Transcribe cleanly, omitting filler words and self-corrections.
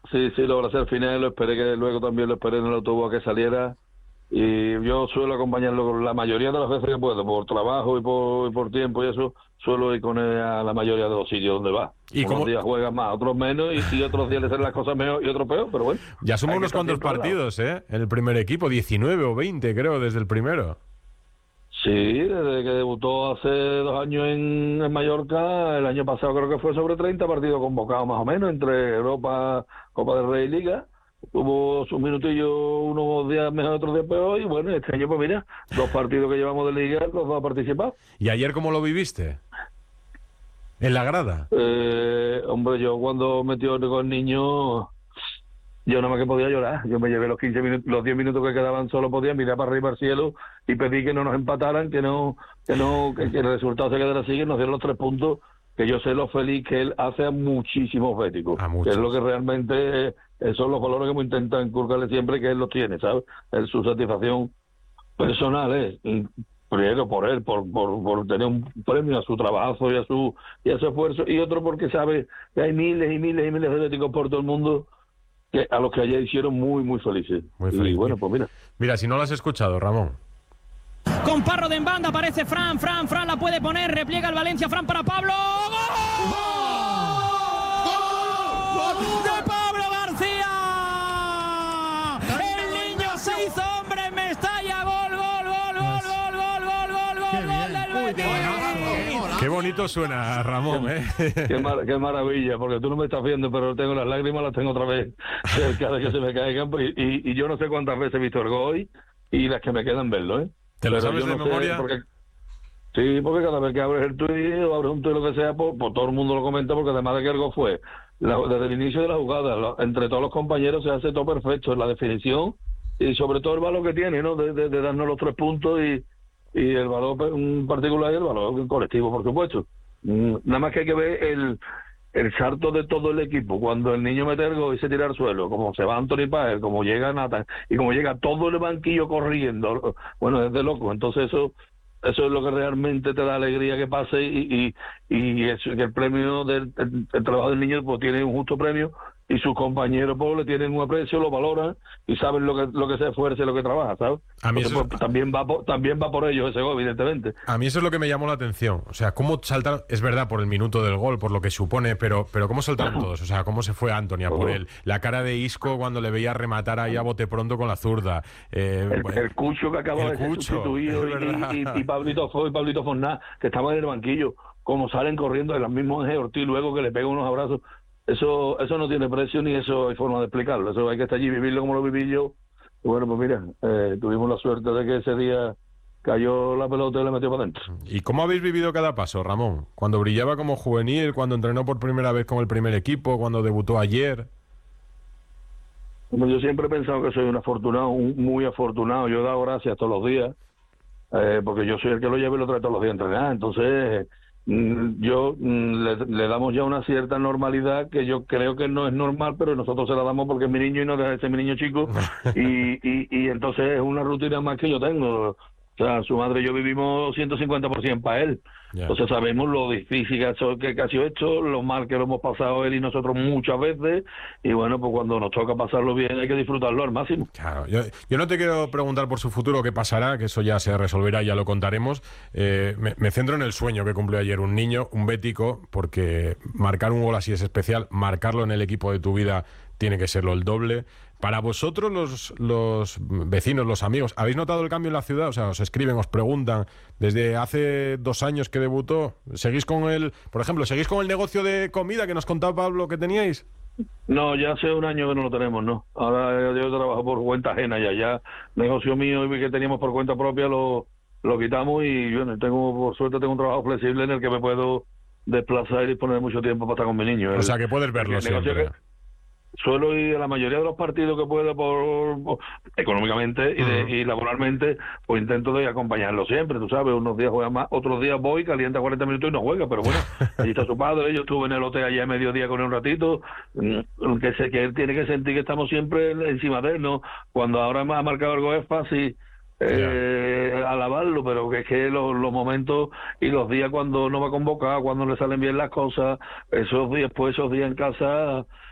sí, lo abracé al final, lo esperé, que luego también lo esperé en el autobús a que saliera. Y yo suelo acompañarlo con la mayoría de las veces que puedo, por trabajo y por tiempo y eso, suelo ir con él a la mayoría de los sitios donde va. ¿Y Unos cómo? días juegan más, otros menos, y otros días le salen las cosas mejor y otros peor, pero bueno. Ya suma hay que unos estar cuantos siempre al lado. partidos, ¿eh? En el primer equipo, 19 o 20, creo, desde el primero. Sí, desde que debutó hace 2 años en Mallorca, el año pasado creo que fue sobre 30 partidos convocados más o menos, entre Europa, Copa del Rey y Liga. Tuvo sus minutillos unos días mejor, otros días peor, y bueno, este año pues mira, 2 partidos que llevamos de Liga, los dos ha participado. ¿Y ayer cómo lo viviste? ¿En la grada? Hombre, yo cuando metió con el niño, yo nada más que podía llorar. Yo me llevé los 15 minutos, los 10 minutos que quedaban, solo podía mirar para arriba al cielo y pedí que no nos empataran, que el resultado se quedara así, que nos dieran los 3 puntos, que yo sé lo feliz que él hace a muchísimos béticos. A Que muchos. es lo que realmente son los valores que me intentan inculcarle siempre, que él los tiene, ¿sabes? Su satisfacción personal es primero por él, por tener un premio a su trabajo y a su esfuerzo, y otro porque sabe que hay miles y miles y miles de béticos por todo el mundo a los que ayer hicieron muy, muy felices. Muy Y feliz. bueno, pues mira. Mira, si no lo has escuchado, Ramón. Con Parro de en banda, aparece Fran la puede poner, repliega el Valencia, Fran para Pablo. ¡Gol! ¡Gol! ¡De Pablo García! El niño se hizo hombre en Mestalla, gol del Betis. Qué bonito suena, Ramón, ¿eh? Qué maravilla, porque tú no me estás viendo, pero tengo las lágrimas, las tengo otra vez cerca de que se me caigan, y yo no sé cuántas veces he visto el gol hoy y las que me quedan verlo, ¿eh? ¿Te lo Pero sabes yo de no sé, memoria? porque cada vez que abres el tuit o abres un tuit, lo que sea, pues todo el mundo lo comenta, porque además de que el gol fue desde el inicio de la jugada, entre todos los compañeros se hace todo perfecto, la definición y sobre todo el valor que tiene, ¿no? De darnos los 3 puntos y el valor particular y el valor colectivo, por supuesto. Nada más que hay que ver el salto de todo el equipo, cuando el niño mete el gol y se tira al suelo, como se va Anthony Páez, como llega Nathan, y como llega todo el banquillo corriendo, bueno, es de loco. Entonces eso es lo que realmente te da alegría que pase, y eso, que el premio el trabajo del niño pues tiene un justo premio, y sus compañeros pues le tienen un aprecio, lo valoran y saben lo que se esfuerza y lo que trabaja, ¿sabes? A mí Entonces, eso pues, también va por ellos ese gol, evidentemente. A mí eso es lo que me llamó la atención. O sea, cómo saltaron, es verdad, por el minuto del gol, por lo que supone, pero cómo saltaron todos. O sea, cómo se fue Anthony por él. La cara de Isco cuando le veía rematar ahí a bote pronto con la zurda. El Cucho que acaba de ser sustituido, y Pablito Forná, que estaba en el banquillo, como salen corriendo, el mismo Ángel Ortiz luego que le pega unos abrazos. Eso no tiene precio, ni eso hay forma de explicarlo. Eso hay que estar allí, vivirlo como lo viví yo. Y bueno, pues mira, tuvimos la suerte de que ese día cayó la pelota y le metió para adentro. ¿Y cómo habéis vivido cada paso, Ramón? Cuando brillaba como juvenil, cuando entrenó por primera vez con el primer equipo, cuando debutó ayer. Como yo siempre he pensado que soy un afortunado, muy afortunado. Yo he dado gracias todos los días, porque yo soy el que lo lleva y lo trae todos los días a entrenar. Entonces, le damos ya una cierta normalidad que yo creo que no es normal, pero nosotros se la damos porque es mi niño y no deja de ser mi niño chico. y entonces es una rutina más que yo tengo. O sea, su madre y yo vivimos 150% para él. Yeah. Entonces sabemos lo difícil que ha sido esto, lo mal que lo hemos pasado él y nosotros muchas veces. Y bueno, pues cuando nos toca pasarlo bien hay que disfrutarlo al máximo. Claro, yo no te quiero preguntar por su futuro qué pasará, que eso ya se resolverá, ya lo contaremos. Me centro en el sueño que cumplió ayer un niño, un bético, porque marcar un gol así es especial, marcarlo en el equipo de tu vida tiene que serlo el doble. Para vosotros, los vecinos, los amigos, ¿habéis notado el cambio en la ciudad? O sea, os escriben, os preguntan, desde hace 2 años que debutó, ¿seguís con por ejemplo, seguís con el negocio de comida que nos contaba Pablo que teníais? No, ya hace 1 año que no lo tenemos, ¿no? Ahora yo trabajo por cuenta ajena ya negocio mío y que teníamos por cuenta propia lo quitamos, y bueno, por suerte tengo un trabajo flexible en el que me puedo desplazar y disponer mucho tiempo para estar con mi niño. O sea, que puedes verlo siempre. Suelo ir a la mayoría de los partidos que puedo económicamente y laboralmente, pues intento de acompañarlo siempre, tú sabes, unos días juega más, otros días voy, calienta 40 minutos y no juega, pero bueno, allí está su padre, yo estuve en el hotel allá a mediodía con él un ratito, que él tiene que sentir que estamos siempre encima de él, ¿no? Cuando ahora me ha marcado algo es fácil alabarlo, pero que es que los momentos y los días cuando no va a convocar, cuando le salen bien las cosas, esos días en casa